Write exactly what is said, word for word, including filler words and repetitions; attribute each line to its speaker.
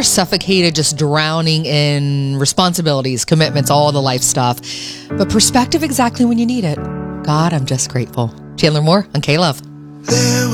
Speaker 1: suffocated, just drowning in responsibilities, commitments, all the life stuff. But perspective exactly when you need it. God, I'm just grateful. Chandler Moore on K-Love.